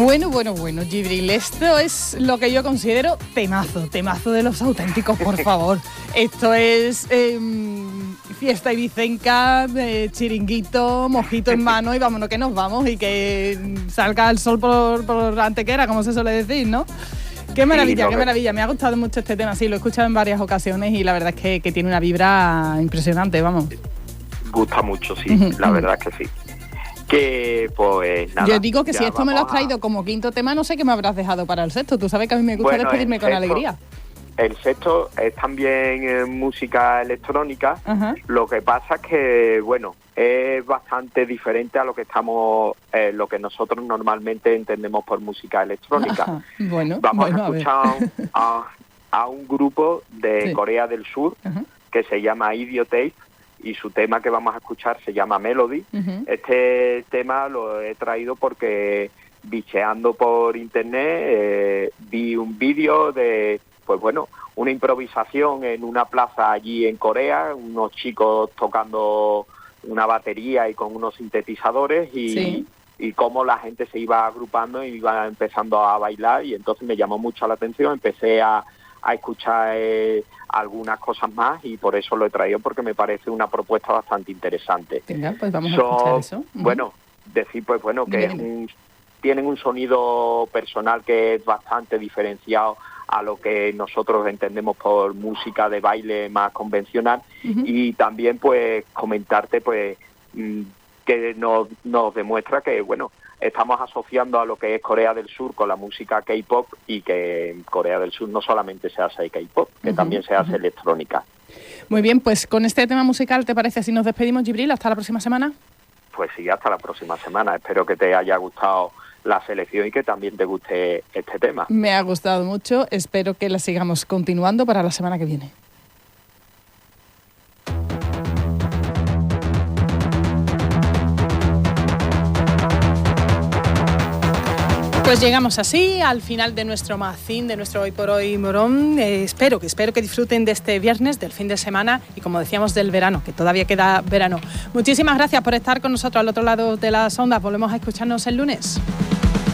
Bueno, Djibril, esto es lo que yo considero temazo de los auténticos, por favor. Esto es fiesta ibicenca, chiringuito, mojito en mano y vámonos que nos vamos y que salga el sol por la antequera, como se suele decir, ¿no? Qué maravilla, qué maravilla. Me ha gustado mucho este tema, sí, lo he escuchado en varias ocasiones y la verdad es que tiene una vibra impresionante, vamos. Gusta mucho, sí, la verdad es que sí. Que pues nada. Yo digo que si esto me lo has traído como quinto tema, no sé qué me habrás dejado para el sexto. Tú sabes que a mí me gusta despedirme con alegría. El sexto es también música electrónica. Ajá. Lo que pasa es que, bueno, es bastante diferente a lo que lo que nosotros normalmente entendemos por música electrónica. Ajá. Bueno, vamos a escuchar a un grupo de Corea del Sur. Ajá. Que se llama Idiotape. Y su tema que vamos a escuchar se llama Melody. Uh-huh. Este tema lo he traído porque bicheando por internet vi un vídeo de, pues bueno, una improvisación en una plaza allí en Corea, unos chicos tocando una batería y con unos sintetizadores y cómo la gente se iba agrupando y iba empezando a bailar y entonces me llamó mucho la atención, empecé a escuchar algunas cosas más y por eso lo he traído porque me parece una propuesta bastante interesante. Venga, pues vamos a escuchar eso. Uh-huh. Bueno, decir pues bueno que tienen un sonido personal que es bastante diferenciado a lo que nosotros entendemos por música de baile más convencional. Uh-huh. Y también pues comentarte pues que nos demuestra que bueno, estamos asociando a lo que es Corea del Sur con la música K-pop y que en Corea del Sur no solamente se hace K-pop, que también se hace electrónica. Muy bien, pues con este tema musical, ¿te parece si nos despedimos, Djibril? ¿Hasta la próxima semana? Pues sí, hasta la próxima semana. Espero que te haya gustado la selección y que también te guste este tema. Me ha gustado mucho, espero que la sigamos continuando para la semana que viene. Pues llegamos así al final de nuestro magazine, de nuestro Hoy por Hoy Morón. Espero que disfruten de este viernes, del fin de semana y, como decíamos, del verano, que todavía queda verano. Muchísimas gracias por estar con nosotros al otro lado de las ondas. Volvemos a escucharnos el lunes.